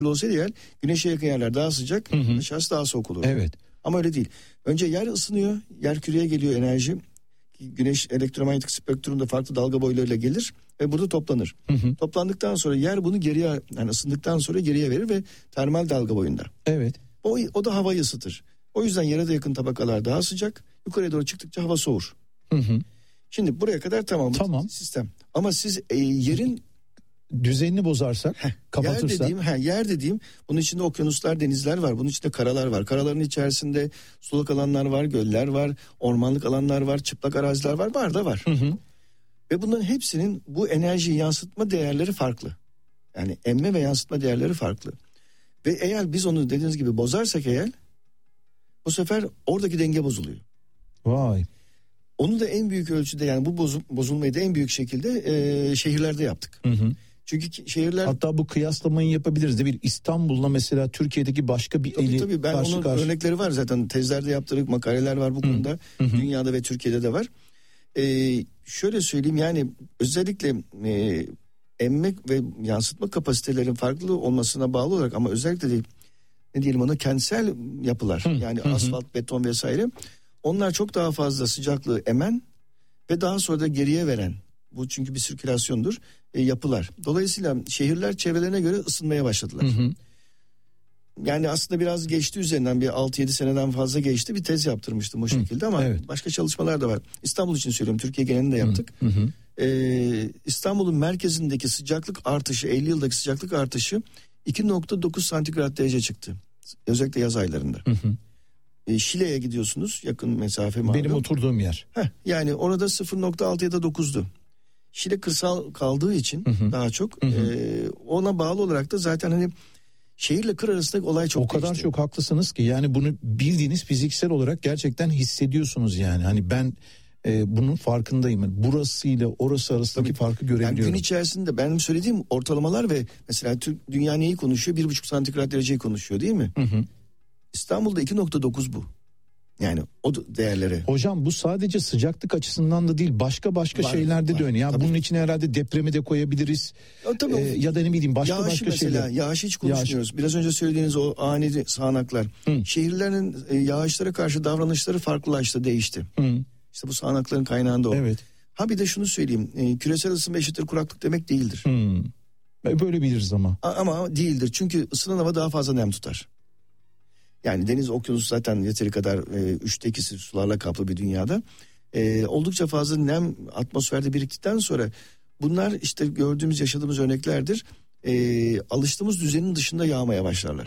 olsaydı eğer güneşe yakın yerler daha sıcak, aşağısı daha soğuk olur. Evet. Ama öyle değil. Önce yer ısınıyor, yer küreye geliyor enerji. Güneş elektromanyetik spektrumda farklı dalga boylarıyla gelir ve burada toplanır. Toplandıktan sonra yer bunu geriye, yani ısındıktan sonra geriye verir ve termal dalga boyunda. Evet. O da havayı ısıtır. O yüzden yere de yakın tabakalar daha sıcak. Yukarıya doğru çıktıkça hava soğur. Şimdi buraya kadar tamam. Sistem. Ama siz yerin düzenini bozarsak, kapatırsak. Yer dediğim bunun içinde okyanuslar, denizler var. Bunun içinde karalar var. Karaların içerisinde sulak alanlar var, göller var, ormanlık alanlar var, çıplak araziler var. Var. Ve bunların hepsinin bu enerji yansıtma değerleri farklı. Yani emme ve yansıtma değerleri farklı. Ve eğer biz onu dediğiniz gibi bozarsak eğer, bu sefer oradaki denge bozuluyor. Vay. Onu da en büyük ölçüde, yani bu bozulmayı da en büyük şekilde şehirlerde yaptık. Çünkü şehirler... Hatta bu kıyaslamayı yapabiliriz de, bir İstanbul'la mesela Türkiye'deki başka bir eli tabii, ben karşı onun karşı. Örnekleri var zaten, tezlerde yaptırdık, makaleler var bu konuda. Dünyada ve Türkiye'de de var. Şöyle söyleyeyim, yani özellikle emmek ve yansıtma kapasitelerin farklı olmasına bağlı olarak, ama özellikle de ne diyelim ona, kentsel yapılar, yani asfalt, beton vesaire, onlar çok daha fazla sıcaklığı emen ve daha sonra da geriye veren, bu çünkü bir sirkülasyondur, yapılar. Dolayısıyla şehirler çevrelerine göre ısınmaya başladılar. Yani aslında biraz geçti üzerinden, bir 6-7 seneden fazla geçti, bir tez yaptırmıştım o şekilde, ama başka çalışmalar da var. İstanbul için söylüyorum, Türkiye genelinde yaptık. İstanbul'un merkezindeki sıcaklık artışı, 50 yıldaki sıcaklık artışı 2.9 santigrat derece çıktı. Özellikle yaz aylarında. Şile'ye gidiyorsunuz, yakın mesafe malum. Benim oturduğum yer. Yani orada 0.6 ya da 9'du. Şile kırsal kaldığı için daha çok ona bağlı olarak da zaten hani şehirle kır arasındaki olay çok değişti. O kadar çok haklısınız ki, yani bunu bildiğiniz fiziksel olarak gerçekten hissediyorsunuz yani. Hani ben bunun farkındayım. Burası ile orası arasındaki farkı görebiliyorum. Yani gün içerisinde benim söylediğim ortalamalar ve mesela dünya neyi konuşuyor? 1.5 santigrat dereceyi konuşuyor değil mi? İstanbul'da 2.9 bu. Yani o değerlere. Hocam bu sadece sıcaklık açısından da değil, başka şeylerde de öyle. Yani bunun içine herhalde depremi de koyabiliriz. Ya da ne bileyim başka mesela, şeyler. Yağış hiç konuşmuyoruz. Biraz önce söylediğiniz o ani sağanaklar. Şehirlerin yağışlara karşı davranışları farklılaştı, değişti. İşte bu sağanakların kaynağında o. Evet. Bir de şunu söyleyeyim. Küresel ısınma eşittir kuraklık demek değildir. Böyle biliriz ama. Ama değildir. Çünkü ısınan hava daha fazla nem tutar. Yani deniz, okyanus zaten yeteri kadar 3'te 2'si sularla kaplı bir dünyada. Oldukça fazla nem atmosferde biriktikten sonra bunlar işte gördüğümüz, yaşadığımız örneklerdir. Alıştığımız düzenin dışında yağmaya başlarlar.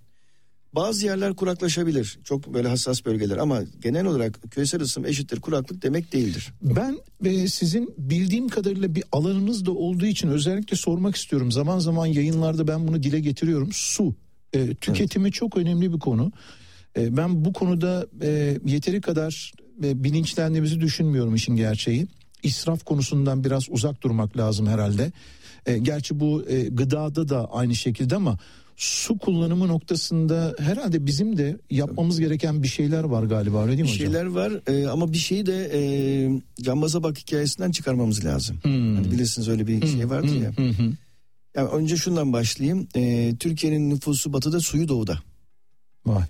Bazı yerler kuraklaşabilir. Çok böyle hassas bölgeler, ama genel olarak küresel ısınma eşittir kuraklık demek değildir. Ben sizin bildiğim kadarıyla bir alanınız da olduğu için özellikle sormak istiyorum. Zaman zaman yayınlarda ben bunu dile getiriyorum. Su tüketimi çok önemli bir konu. Ben bu konuda yeteri kadar bilinçlendiğimizi düşünmüyorum, işin gerçeği. İsraf konusundan biraz uzak durmak lazım herhalde. Gerçi bu gıdada da aynı şekilde, ama su kullanımı noktasında herhalde bizim de yapmamız gereken bir şeyler var galiba, öyle değil mi hocam? Bir şeyler var ama bir şeyi de Cambaza Bak hikayesinden çıkarmamız lazım. Hani bilirsiniz, öyle bir şey vardı ya. Yani önce şundan başlayayım. Türkiye'nin nüfusu batıda, suyu doğuda. Vay.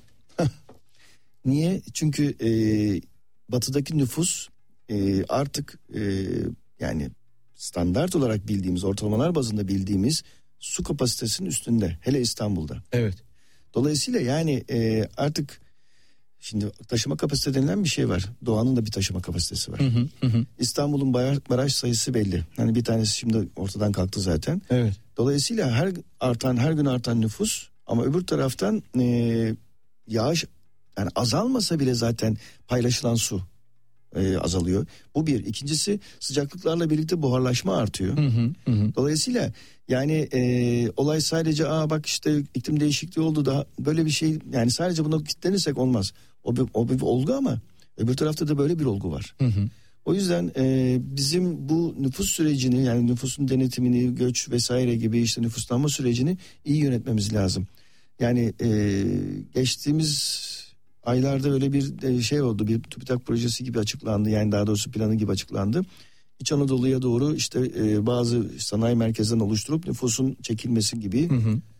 Niye? Çünkü batıdaki nüfus artık yani standart olarak bildiğimiz, ortalamalar bazında bildiğimiz su kapasitesinin üstünde. Hele İstanbul'da. Evet. Dolayısıyla yani artık şimdi taşıma kapasite denilen bir şey var. Doğanın da bir taşıma kapasitesi var. İstanbul'un baraj sayısı belli. Hani bir tanesi şimdi ortadan kalktı zaten. Evet. Dolayısıyla her gün artan nüfus, ama öbür taraftan yağış yani azalmasa bile zaten paylaşılan su azalıyor. Bu bir. İkincisi, sıcaklıklarla birlikte buharlaşma artıyor. Dolayısıyla yani olay sadece bak işte iklim değişikliği oldu da böyle bir şey, yani sadece buna kilitlenirsek olmaz. O bir olgu, ama öbür tarafta da böyle bir olgu var. O yüzden bizim bu nüfus sürecini, yani nüfusun denetimini, göç vesaire gibi işte nüfuslanma sürecini iyi yönetmemiz lazım. Yani geçtiğimiz aylarda öyle bir şey oldu, bir TÜBİTAK projesi gibi açıklandı, yani daha doğrusu planı gibi açıklandı. İç Anadolu'ya doğru işte bazı sanayi merkezlerini oluşturup nüfusun çekilmesi gibi.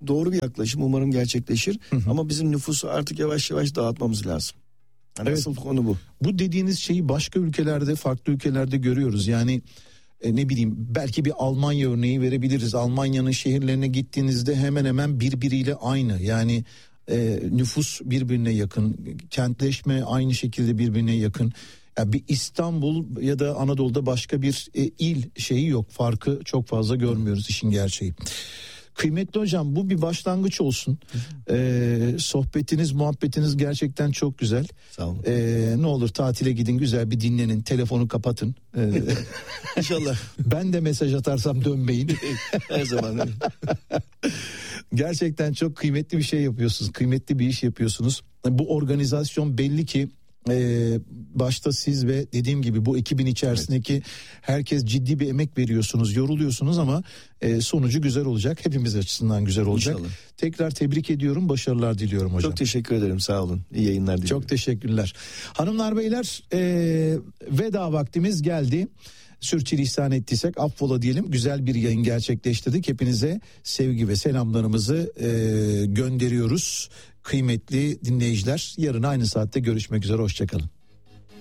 doğru bir yaklaşım, umarım gerçekleşir. Ama bizim nüfusu artık yavaş yavaş dağıtmamız lazım. Yani Evet. asıl konu bu. Bu dediğiniz şeyi başka ülkelerde, farklı ülkelerde görüyoruz. Yani ne bileyim, belki bir Almanya örneği verebiliriz. Almanya'nın şehirlerine gittiğinizde hemen hemen birbiriyle aynı. Yani nüfus birbirine yakın, kentleşme aynı şekilde birbirine yakın. Yani bir İstanbul ya da Anadolu'da başka bir il şeyi yok, farkı çok fazla görmüyoruz, işin gerçeği. Kıymetli hocam, bu bir başlangıç olsun. Sohbetiniz, muhabbetiniz gerçekten çok güzel. Sağ olun. Ne olur tatile gidin, güzel bir dinlenin, telefonu kapatın. İnşallah. Ben de mesaj atarsam dönmeyin. Her zaman. Gerçekten çok kıymetli bir şey yapıyorsunuz, kıymetli bir iş yapıyorsunuz. Bu organizasyon belli ki başta siz ve dediğim gibi bu ekibin içerisindeki herkes ciddi bir emek veriyorsunuz, yoruluyorsunuz ama sonucu güzel olacak, hepimiz açısından güzel olacak. İnşallah. Tekrar tebrik ediyorum, başarılar diliyorum hocam. Çok teşekkür ederim, sağ olun, iyi yayınlar diliyorum. Çok teşekkürler. Hanımlar beyler, veda vaktimiz geldi. Sürçülisan ettiysek affola diyelim. Güzel bir yayın gerçekleştirdik. Hepinize sevgi ve selamlarımızı gönderiyoruz. Kıymetli dinleyiciler, yarın aynı saatte görüşmek üzere, hoşçakalın.